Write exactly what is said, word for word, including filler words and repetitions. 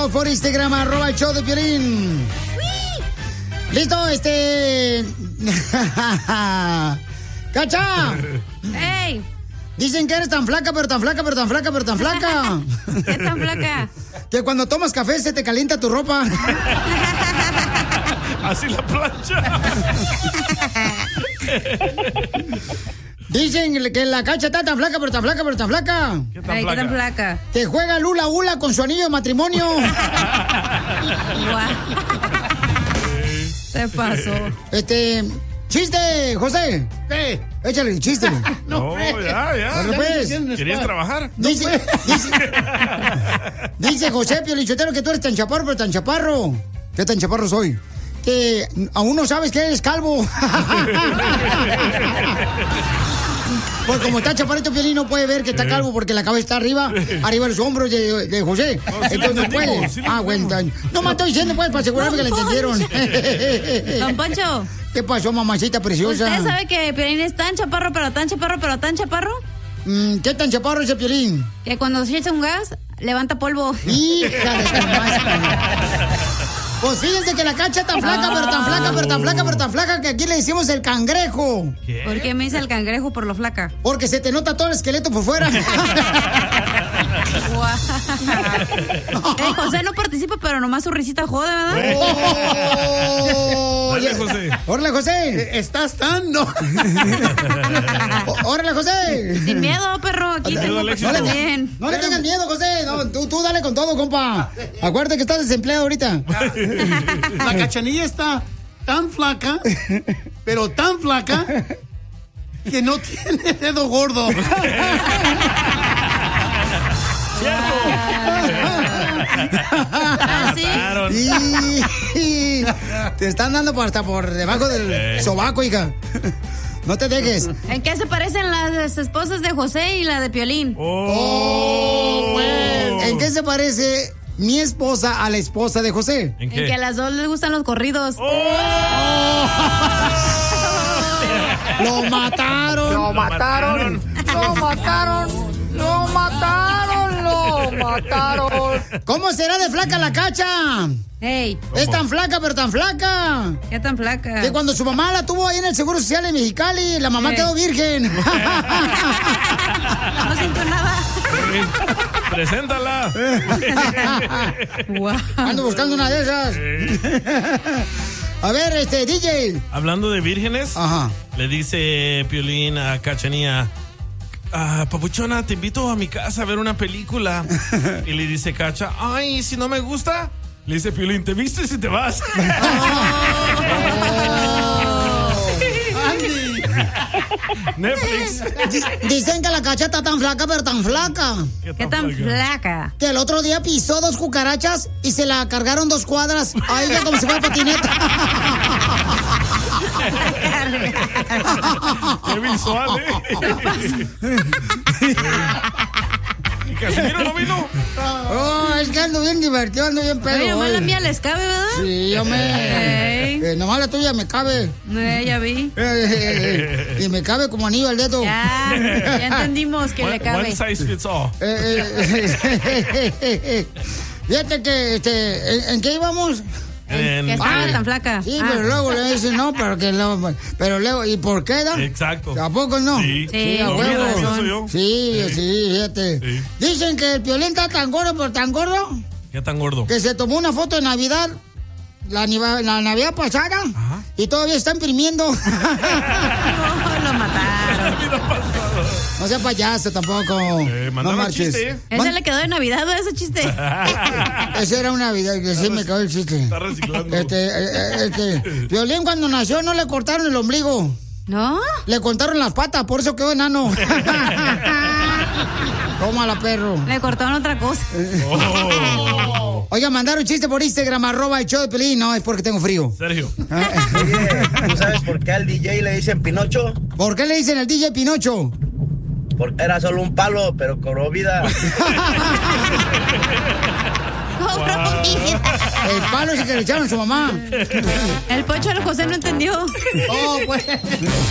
todos por Instagram, arroba el show de Piolín. ¿Listo? Este... ¡Cacha! ¡Ey! Dicen que eres tan flaca, pero tan flaca, pero tan flaca, pero tan flaca. ¿Qué tan flaca? Que cuando tomas café se te calienta tu ropa. Así la plancha. Dicen que la Cacha está tan flaca, pero tan flaca, pero tan flaca. ¿Qué tan, Ay, flaca? ¿Qué tan flaca? Que juega Lula Ula con su anillo de matrimonio. Se pasó. Este... ¡Chiste, José! ¿Qué? Échale, chiste. No, ya, ya. Pues. ¿Querías trabajar? Dice, dice, dice José Piolichotero que tú eres tan chaparro, pero tan chaparro. ¿Qué tan chaparro soy? Que aún no sabes que eres calvo. Pues como está chaparrito, Piolín no puede ver que está calvo porque la cabeza está arriba, arriba de los hombros de, de José. No, sí entonces no puede. sí ah, bueno, no me estoy diciendo pues para asegurarme que le entendieron. Don Poncho. ¿Qué pasó, mamacita preciosa? ¿Usted sabe que Piolín es tan chaparro, pero tan chaparro, pero tan chaparro? Mm, ¿Qué tan chaparro es el Piolín? Que cuando se echa un gas, levanta polvo. Hija de tu madre. Pues fíjense que la Cacha es tan flaca, pero tan flaca, pero tan flaca, pero tan flaca que aquí le decimos el cangrejo. ¿Qué? ¿Por qué me dice el cangrejo por lo flaca? Porque se te nota todo el esqueleto por fuera. eh, José no participa, pero nomás su risita jode, ¿verdad? Oh, Dale, José. ¡Órale, José! ¿Estás tan? No. ¡Órale, José! Sin miedo, perro. Aquí tengo no, le, también. no le tengas miedo, José. No, tú, tú dale con todo, compa. Acuérdate que estás desempleado ahorita. La Cachanilla está tan flaca, pero tan flaca, que no tiene dedo gordo. ¿Ah, sí? Y... te están dando hasta por debajo del sobaco, hija. No te dejes. ¿En qué se parecen las esposas de José y la de Piolín? Oh, bueno. ¿En qué se parece mi esposa a la esposa de José? ¿En qué? En que a las dos les gustan los corridos. Oh. ¡Lo mataron! ¡Lo mataron! ¡Lo mataron! ¡Lo mataron! ¡Lo mataron! ¿Cómo será de flaca la Cacha? Hey. Es tan flaca, pero tan flaca. ¿Qué tan flaca? Que cuando su mamá la tuvo ahí en el Seguro Social de Mexicali, la mamá hey. quedó virgen. No siento nada. Preséntala. Wow. Ando buscando una de esas. A ver, este, D J. Hablando de vírgenes, ajá, le dice Piolín a Cachanía: ah, papuchona, te invito a mi casa a ver una película. Y le dice Cacha: ay, si no me gusta. Le dice Piolín: te vistes y te vas. Netflix. Dicen que la Cacha está tan flaca, pero tan flaca. ¿Qué tan, ¿Qué tan flaca? flaca? Que el otro día pisó dos cucarachas y se la cargaron dos cuadras a ella como si fuera patineta. Qué visual, ¿eh? ¿Y Casimiro no vino? Oh, es que ando bien divertido, ando bien pedo. Oye, nomás la mía les cabe, ¿verdad? Sí, yo me... Hey. Eh, nomás la tuya me cabe. Eh, ya vi. Eh, eh, eh, y me cabe como anillo al dedo. Ya, ya entendimos que one, le cabe. One size fits all. Eh, eh, eh, fíjate que, este, ¿en, ¿en qué íbamos? En, que estaba tan flaca. Sí, ah. pero luego le dicen no, pero que luego, pero luego, ¿y por qué da? Exacto. ¿A poco no? Sí, sí, a no, huevo. mira, eso soy yo. Sí, sí, sí, fíjate. Sí. Dicen que el Piolín está tan gordo, pero tan gordo, ¿Qué tan gordo? que se tomó una foto de Navidad, la, la Navidad pasada, ajá, y todavía está imprimiendo. Oh, lo mataron. No sea payaso tampoco. Eh, no marches. Chiste, ¿eh? Ese Man- le quedó de Navidad, ¿no? Ese chiste. Ese era una Navidad, que sí me quedó el chiste. Está reciclando. Este, eh, este, Piolín cuando nació no le cortaron el ombligo. ¿No? Le cortaron las patas, por eso quedó enano. Tómala, perro. Le cortaron otra cosa. Oh. Oiga, mandaron chiste por Instagram, arroba el show de Piolín. No, es porque tengo frío. Sergio. Oye, ¿tú sabes por qué al D J le dicen Pinocho? ¿Por qué le dicen al D J Pinocho? Porque era solo un palo, pero cobró vida. Cobró vida. El palo ese que le echaron a su mamá. El Pocho de José no entendió. Oh, pues.